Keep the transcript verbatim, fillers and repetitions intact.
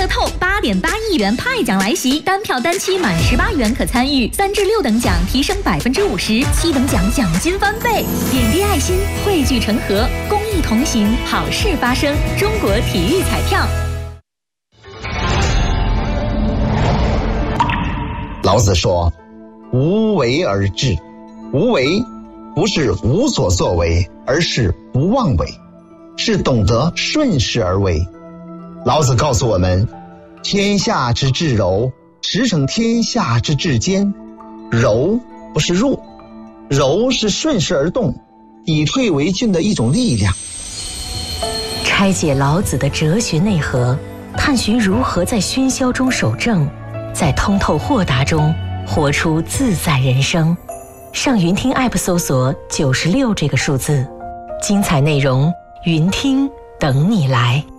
透，八点八亿元派奖来袭，单票单期满十八元可参与，三至六等奖提升百分之五十，七等奖奖金翻倍。点滴爱心，汇聚成河，公益同行，好事发生。中国体育彩票。 老子说：“无为而治。”无为不是无所作为，而是不妄为，是懂得顺势而为。老子告诉我们，天下之至柔，驰骋天下之至坚。柔不是弱，柔是顺势而动，以退为进的一种力量。 拆解老子的哲学内核，探寻如何在喧嚣中守正，在通透豁达中活出自在人生。上云听 App 搜索九十六这个数字，精彩内容云听等你来。